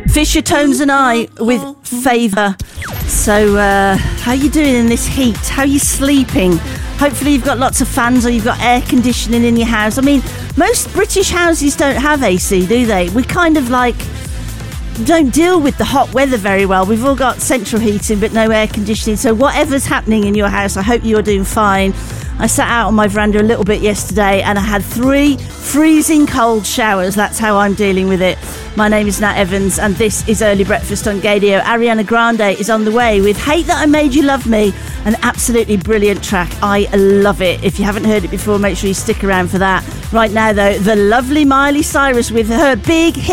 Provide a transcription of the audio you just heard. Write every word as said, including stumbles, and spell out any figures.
Fisher Tones and I with Favour. So, uh, how you doing in this heat? How are you sleeping? Hopefully you've got lots of fans or you've got air conditioning in your house. I mean, most British houses don't have A C, do they? We kind of like don't deal with the hot weather very well. We've all got central heating but no air conditioning. So whatever's happening in your house, I hope you're doing fine. I sat out on my veranda a little bit yesterday and I had three freezing cold showers. That's how I'm dealing with it. My name is Nat Evans and this is Early Breakfast on Gadio. Ariana Grande is on the way with Hate That I Made You Love Me, an absolutely brilliant track. I love it. If you haven't heard it before, make sure you stick around for that. Right now, though, the lovely Miley Cyrus with her big hit.